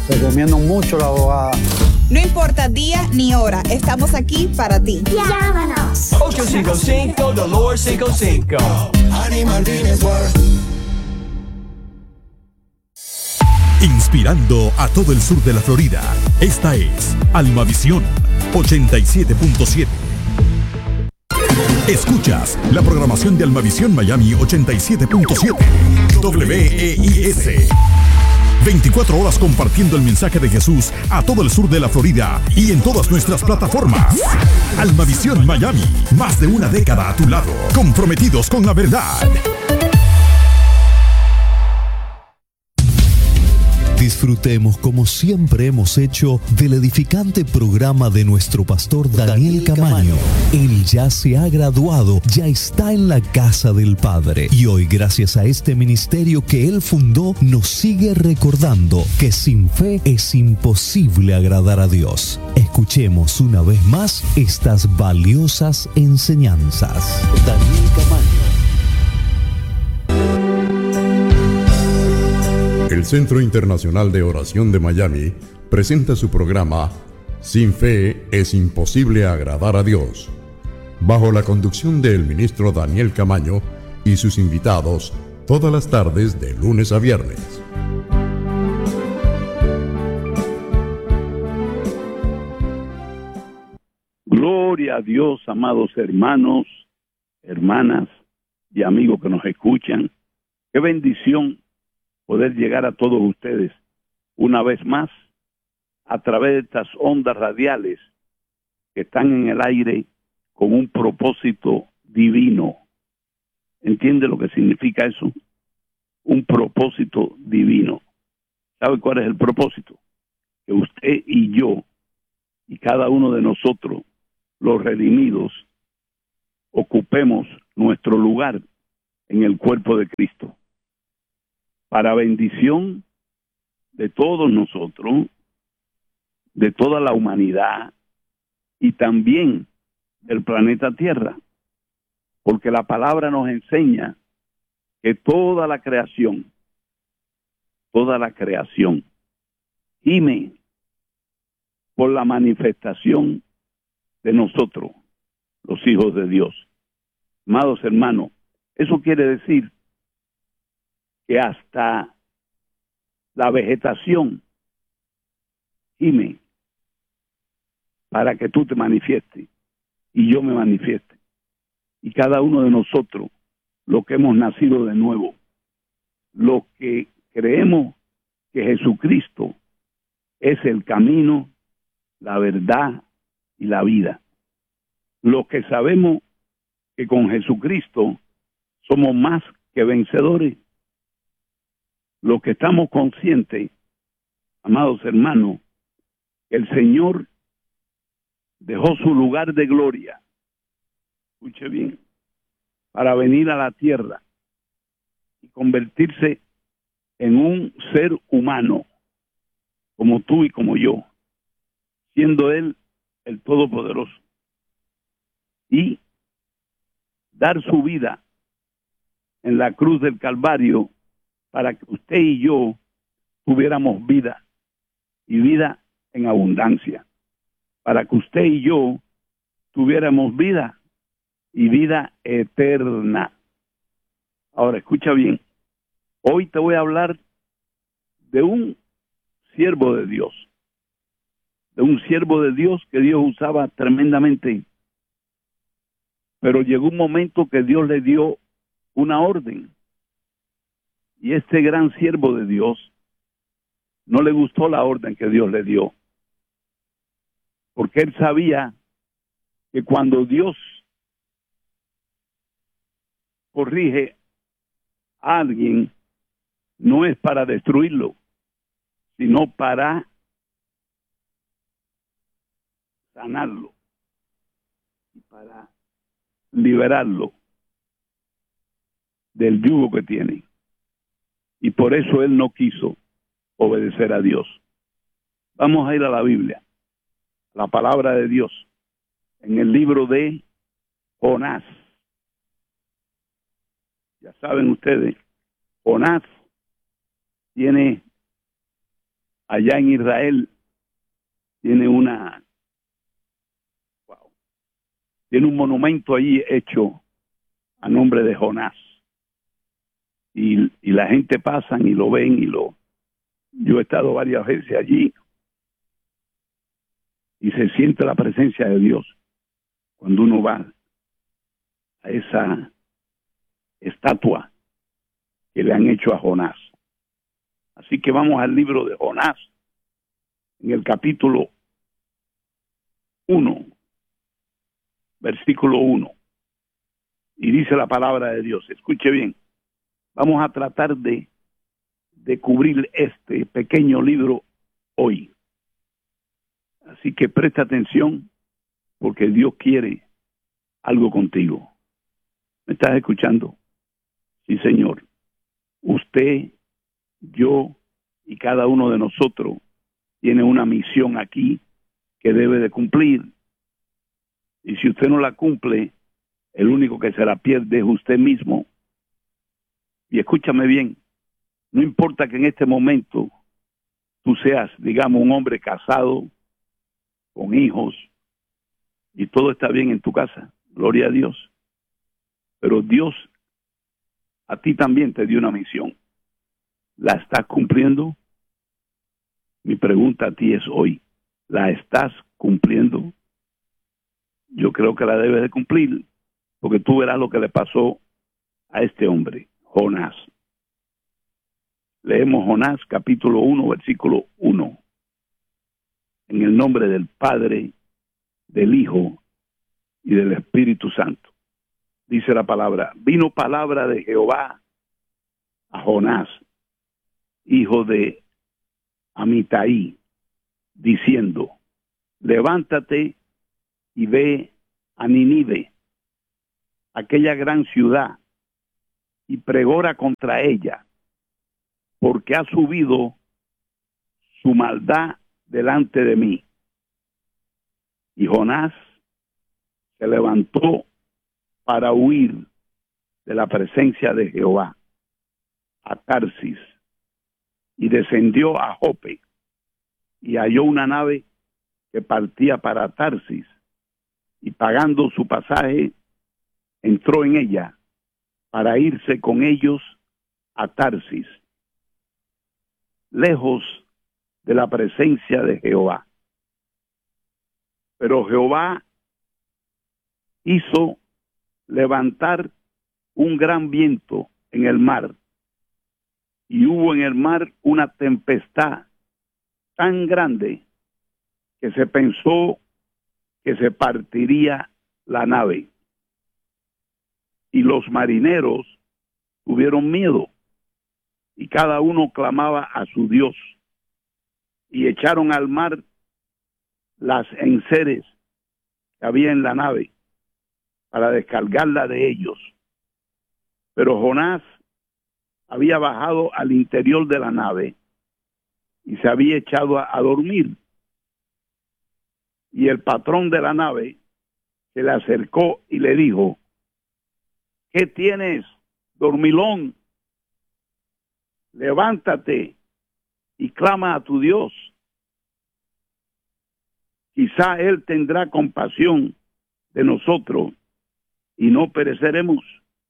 Recomiendo mucho la abogada. No importa día ni hora, estamos aquí para ti. Llámanos. 855-Dolor-55. Animal Business World. Inspirando a todo el sur de la Florida. Esta es Almavisión 87.7. Escuchas la programación de Almavisión Miami 87.7. WEIS. 24 horas compartiendo el mensaje de Jesús a todo el sur de la Florida y en todas nuestras plataformas. Almavisión Miami, más de una década a tu lado, comprometidos con la verdad. Disfrutemos como siempre hemos hecho del edificante programa de nuestro pastor Daniel Camaño. Él ya se ha graduado, ya está en la casa del Padre y hoy, gracias a este ministerio que él fundó, nos sigue recordando que sin fe es imposible agradar a Dios. Escuchemos una vez más estas valiosas enseñanzas. Daniel Camaño. El Centro Internacional de Oración de Miami presenta su programa Sin Fe es Imposible Agradar a Dios, bajo la conducción del ministro Daniel Camaño y sus invitados, todas las tardes de lunes a viernes. Gloria a Dios, amados hermanos, hermanas y amigos que nos escuchan. Qué bendición poder llegar a todos ustedes una vez más a través de estas ondas radiales que están en el aire con un propósito divino. ¿Entiende lo que significa eso? Un propósito divino. ¿Sabe cuál es el propósito? Que usted y yo y cada uno de nosotros, los redimidos, ocupemos nuestro lugar en el cuerpo de Cristo, para bendición de todos nosotros, de toda la humanidad y también del planeta Tierra, porque la palabra nos enseña que toda la creación gime por la manifestación de nosotros, los hijos de Dios. Amados hermanos, eso quiere decir que hasta la vegetación gime para que tú te manifiestes y yo me manifieste. Y cada uno de nosotros, los que hemos nacido de nuevo, los que creemos que Jesucristo es el camino, la verdad y la vida. Los que sabemos que con Jesucristo somos más que vencedores. Los que estamos conscientes, amados hermanos, que el Señor dejó su lugar de gloria, escuche bien, para venir a la tierra y convertirse en un ser humano, como tú y como yo, siendo Él el Todopoderoso, y dar su vida en la cruz del Calvario para que usted y yo tuviéramos vida, y vida en abundancia, para que usted y yo tuviéramos vida y vida eterna. Ahora, escucha bien, hoy te voy a hablar de un siervo de Dios, que Dios usaba tremendamente, pero llegó un momento que Dios le dio una orden. Y este gran siervo de Dios no le gustó la orden que Dios le dio, porque él sabía que cuando Dios corrige a alguien, no es para destruirlo, sino para sanarlo y para liberarlo del yugo que tiene. Y por eso él no quiso obedecer a Dios. Vamos a ir a la Biblia, la palabra de Dios, en el libro de Jonás. Ya saben ustedes, Jonás tiene allá en Israel tiene tiene un monumento allí hecho a nombre de Jonás. Y la gente pasan y lo ven yo he estado varias veces allí y se siente la presencia de Dios cuando uno va a esa estatua que le han hecho a Jonás. Así que vamos al libro de Jonás, en el capítulo 1, versículo 1. Y dice la palabra de Dios, escuche bien, vamos a tratar de cubrir este pequeño libro hoy. Así que presta atención, porque Dios quiere algo contigo. ¿Me estás escuchando? Sí, Señor. Usted, yo y cada uno de nosotros tiene una misión aquí que debe de cumplir. Y si usted no la cumple, el único que se la pierde es usted mismo. Y escúchame bien, no importa que en este momento tú seas, digamos, un hombre casado, con hijos, y todo está bien en tu casa, gloria a Dios. Pero Dios a ti también te dio una misión. ¿La estás cumpliendo? Mi pregunta a ti es hoy, ¿la estás cumpliendo? Yo creo que la debes de cumplir, porque tú verás lo que le pasó a este hombre, Jonás. Leemos Jonás capítulo 1, versículo 1. En el nombre del Padre, del Hijo y del Espíritu Santo. Dice la palabra, vino palabra de Jehová a Jonás, hijo de Amitai, diciendo, levántate y ve a Nínive, aquella gran ciudad, y pregona contra ella, porque ha subido su maldad delante de mí. Y Jonás se levantó para huir de la presencia de Jehová a Tarsis, y descendió a Jope, y halló una nave que partía para Tarsis, y pagando su pasaje, entró en ella para irse con ellos a Tarsis, lejos de la presencia de Jehová. Pero Jehová hizo levantar un gran viento en el mar, y hubo en el mar una tempestad tan grande que se pensó que se partiría la nave. Y los marineros tuvieron miedo, y cada uno clamaba a su Dios, y echaron al mar las enseres que había en la nave para descargarla de ellos. Pero Jonás había bajado al interior de la nave y se había echado a dormir. Y el patrón de la nave se le acercó y le dijo, ¿qué tienes, dormilón? Levántate y clama a tu Dios. Quizá Él tendrá compasión de nosotros y no pereceremos.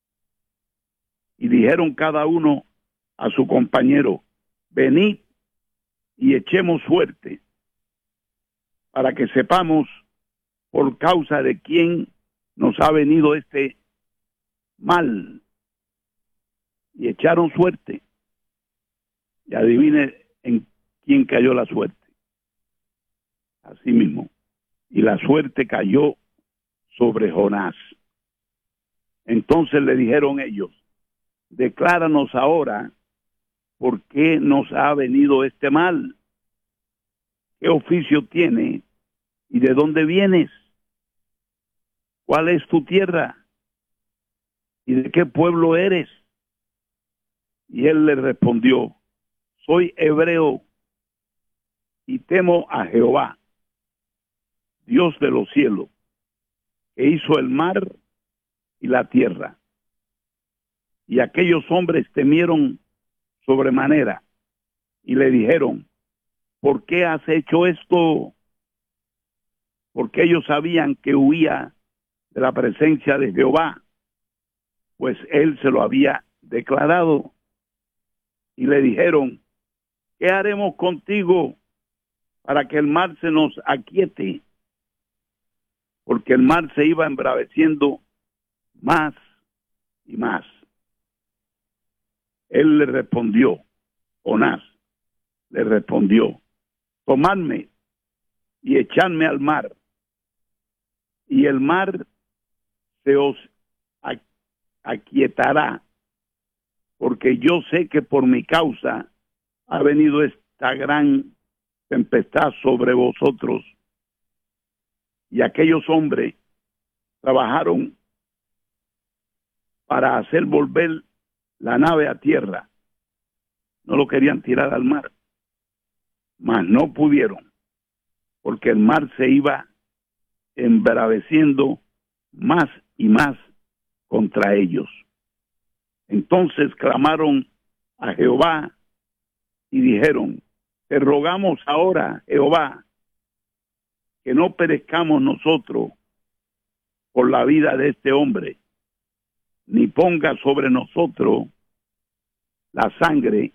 Y dijeron cada uno a su compañero, venid y echemos suerte, para que sepamos por causa de quién nos ha venido este mal. Y echaron suerte. Y adivine en quién cayó la suerte. Así mismo. Y la suerte cayó sobre Jonás. Entonces le dijeron ellos, decláranos ahora por qué nos ha venido este mal. ¿Qué oficio tiene y de dónde vienes? ¿Cuál es tu tierra? ¿Y de qué pueblo eres? Y él le respondió, soy hebreo y temo a Jehová, Dios de los cielos, que hizo el mar y la tierra. Y aquellos hombres temieron sobremanera y le dijeron, ¿por qué has hecho esto? Porque ellos sabían que huía de la presencia de Jehová, pues él se lo había declarado. Y le dijeron, ¿qué haremos contigo para que el mar se nos aquiete? Porque el mar se iba embraveciendo más y más. Él le respondió, Jonás le respondió, tomadme y echadme al mar, y el mar se os aquietará, porque yo sé que por mi causa ha venido esta gran tempestad sobre vosotros. Y aquellos hombres trabajaron para hacer volver la nave a tierra. No lo querían tirar al mar, mas no pudieron, porque el mar se iba embraveciendo más y más contra ellos. Entonces clamaron a Jehová y dijeron, te rogamos ahora, Jehová, que no perezcamos nosotros por la vida de este hombre, ni ponga sobre nosotros la sangre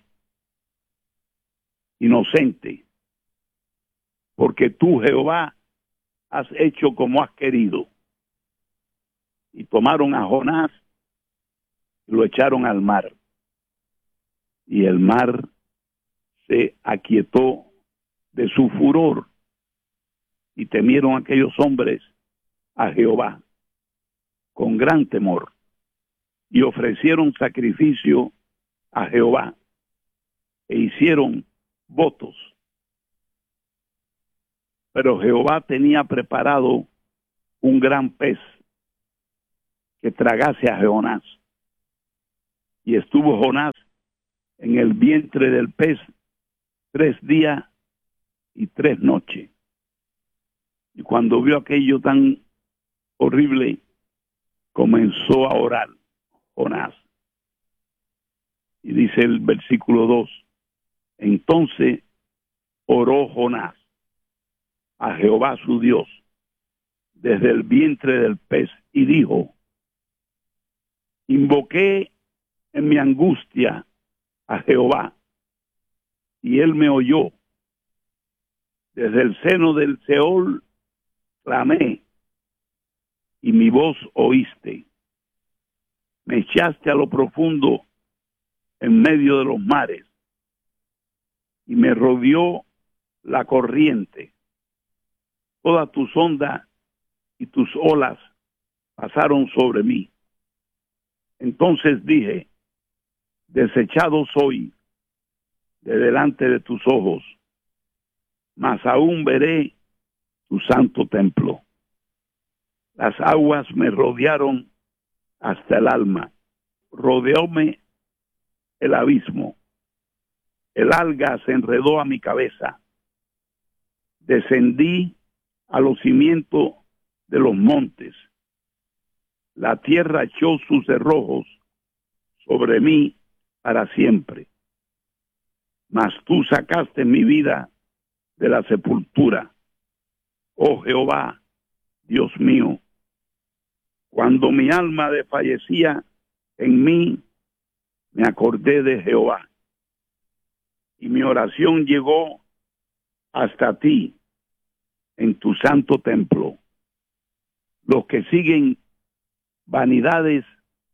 inocente, porque tú, Jehová, has hecho como has querido. Y tomaron a Jonás y lo echaron al mar, y el mar se aquietó de su furor, y temieron aquellos hombres a Jehová con gran temor, y ofrecieron sacrificio a Jehová, e hicieron votos. Pero Jehová tenía preparado un gran pez que tragase a Jonás. Y estuvo Jonás en el vientre del pez 3 días y 3 noches. Y cuando vio aquello tan horrible, comenzó a orar Jonás. Y dice el versículo 2, entonces oró Jonás a Jehová su Dios desde el vientre del pez y dijo, invoqué en mi angustia a Jehová y él me oyó. Desde el seno del Seol clamé y mi voz oíste. Me echaste a lo profundo en medio de los mares y me rodeó la corriente. Todas tus ondas y tus olas pasaron sobre mí. Entonces dije, desechado soy de delante de tus ojos, mas aún veré tu santo templo. Las aguas me rodearon hasta el alma, rodeóme el abismo, el alga se enredó a mi cabeza, descendí a los cimientos de los montes, la tierra echó sus cerrojos sobre mí para siempre. Mas tú sacaste mi vida de la sepultura, oh Jehová, Dios mío. Cuando mi alma desfallecía en mí, me acordé de Jehová, y mi oración llegó hasta ti en tu santo templo. Los que siguen vanidades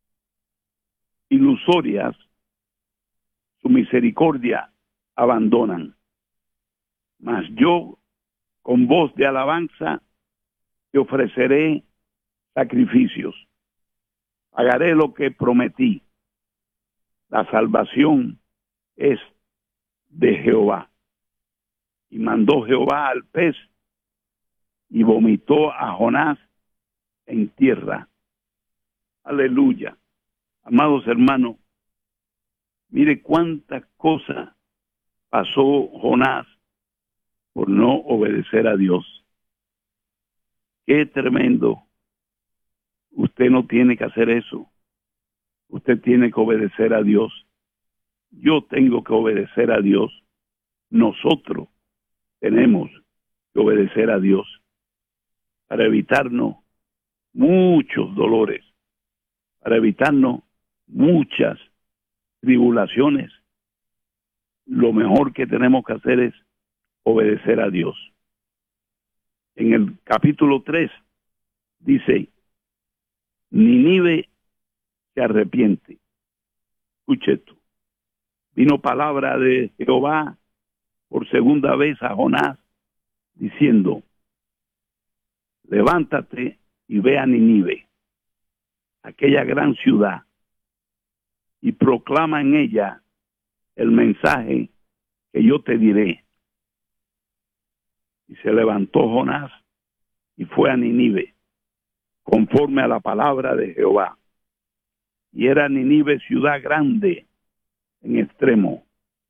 ilusorias, su misericordia abandonan. Mas yo, con voz de alabanza, te ofreceré sacrificios. Pagaré lo que prometí. La salvación es de Jehová. Y mandó Jehová al pez y vomitó a Jonás en tierra. Aleluya. Amados hermanos, mire cuántas cosas pasó Jonás por no obedecer a Dios. Qué tremendo. Usted no tiene que hacer eso. Usted tiene que obedecer a Dios. Yo tengo que obedecer a Dios. Nosotros tenemos que obedecer a Dios para evitarnos muchos dolores, para evitarnos muchas tribulaciones. Lo mejor que tenemos que hacer es obedecer a Dios. En el capítulo 3 dice, Nínive se arrepiente. Escuche esto. Vino palabra de Jehová por segunda vez a Jonás, diciendo, levántate y ve a Nínive, aquella gran ciudad, y proclama en ella el mensaje que yo te diré. Y se levantó Jonás y fue a Nínive, conforme a la palabra de Jehová. Y era Nínive ciudad grande en extremo,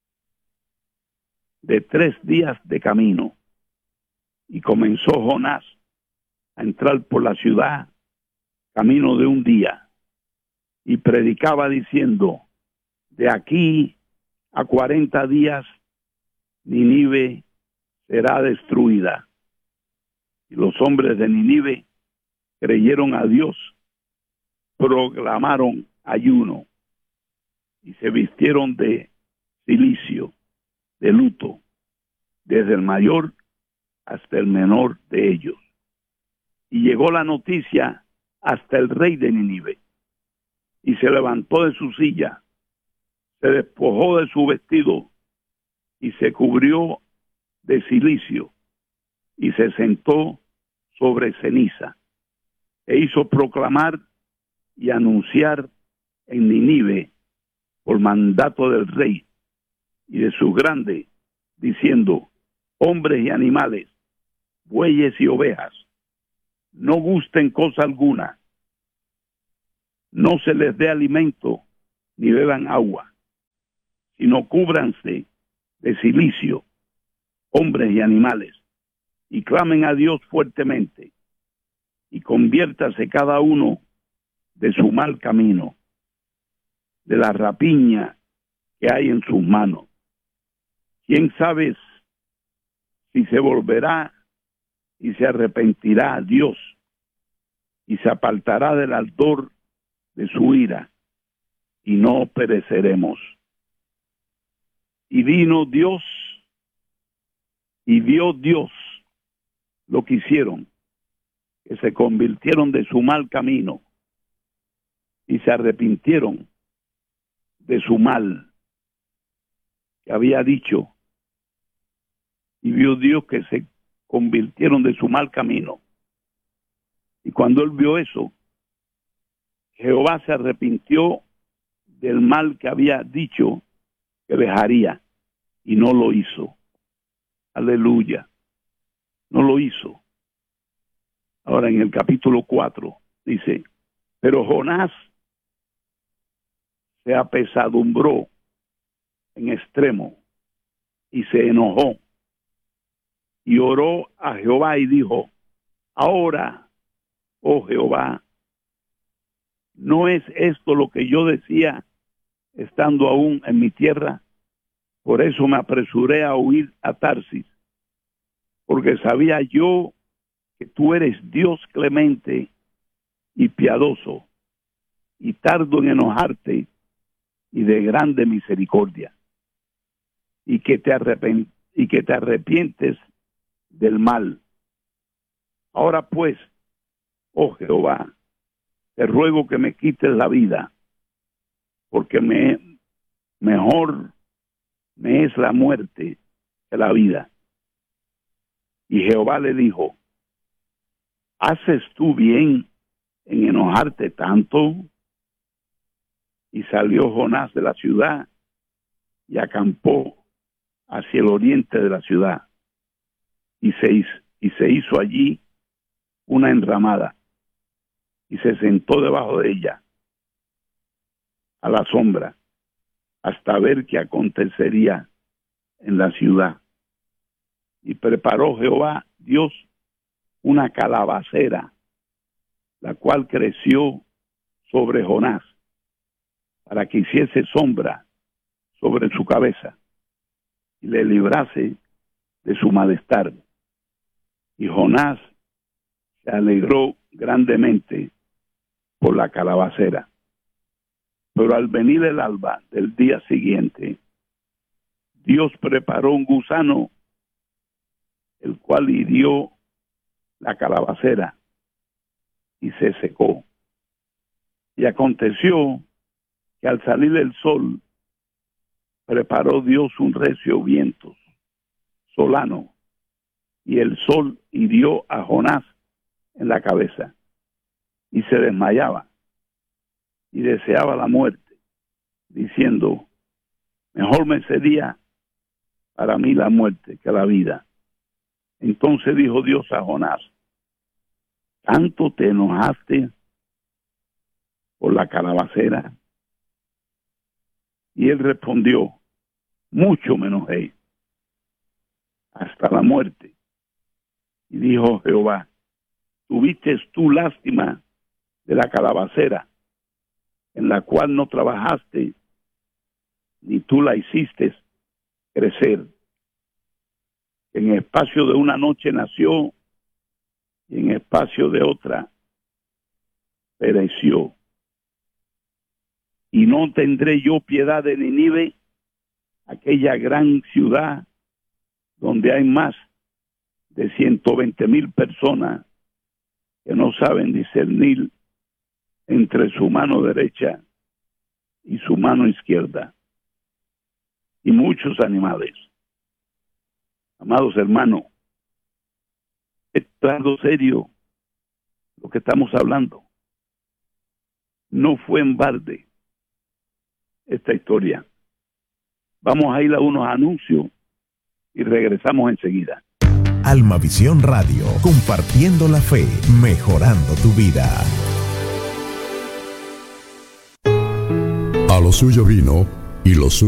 de 3 días de camino. Y comenzó Jonás a entrar por la ciudad, camino de 1 día, y predicaba diciendo, de aquí a 40 días Nínive será destruida. Y los hombres de Nínive creyeron a Dios, proclamaron ayuno y se vistieron de cilicio, de luto, desde el mayor hasta el menor de ellos. Y llegó la noticia hasta el rey de Nínive, y se levantó de su silla, se despojó de su vestido y se cubrió de cilicio y se sentó sobre ceniza e hizo proclamar y anunciar en Nínive por mandato del rey y de sus grandes, diciendo, hombres y animales, bueyes y ovejas, no gusten cosa alguna, no se les dé alimento ni beban agua, sino cúbranse de cilicio, hombres y animales, y clamen a Dios fuertemente, y conviértase cada uno de su mal camino, de la rapiña que hay en sus manos. ¿Quién sabe si se volverá y se arrepentirá a Dios y se apartará del ardor de su ira y no pereceremos? Y vino Dios y vio Dios lo que hicieron, que se convirtieron de su mal camino y se arrepintieron de su mal que había dicho, y vio Dios que se convirtieron de su mal camino. Y cuando él vio eso, Jehová se arrepintió del mal que había dicho que dejaría, y no lo hizo. Aleluya, no lo hizo. Ahora en el capítulo 4 dice, pero Jonás se apesadumbró en extremo y se enojó y oró a Jehová y dijo, ahora, oh Jehová, ¿no es esto lo que yo decía estando aún en mi tierra? Por eso me apresuré a huir a Tarsis, porque sabía yo que tú eres Dios clemente y piadoso, y tardo en enojarte y de grande misericordia, y que te arrepientes del mal. Ahora pues, oh Jehová, te ruego que me quites la vida, porque mejor me es la muerte que la vida. Y Jehová le dijo, ¿haces tú bien en enojarte tanto? Y salió Jonás de la ciudad y acampó hacia el oriente de la ciudad, y se hizo allí una enramada, y se sentó debajo de ella a la sombra, hasta ver qué acontecería en la ciudad. Y preparó Jehová Dios una calabacera, la cual creció sobre Jonás, para que hiciese sombra sobre su cabeza, y le librase de su malestar. Y Jonás se alegró grandemente por la calabacera. Pero al venir el alba del día siguiente, Dios preparó un gusano, el cual hirió la calabacera y se secó. Y aconteció que al salir el sol, preparó Dios un recio viento solano, y el sol hirió a Jonás en la cabeza, y se desmayaba, y deseaba la muerte, diciendo: mejor me sería para mí la muerte que la vida. Entonces dijo Dios a Jonás: ¿tanto te enojaste por la calabacera? Y él respondió: mucho me enojé, hasta la muerte. Y dijo Jehová: ¿tuviste tú lástima de la calabacera, en la cual no trabajaste, ni tú la hiciste crecer? En espacio de una noche nació, y en espacio de otra pereció. Y no tendré yo piedad de Nínive, aquella gran ciudad donde hay más de 120,000 personas que no saben discernir entre su mano derecha y su mano izquierda, y muchos animales. Amados hermanos, es algo serio lo que estamos hablando. No fue en balde esta historia. Vamos a ir a unos anuncios y regresamos enseguida. Almavisión Radio, compartiendo la fe, mejorando tu vida. A lo suyo vino y lo suyo